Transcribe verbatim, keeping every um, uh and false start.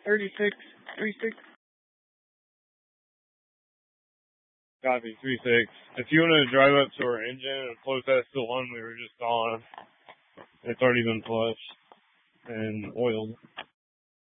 thirty-six, three six. Copy, three six. If you want to drive up to our engine and close that still on, we were just on. It's already been flushed and oiled.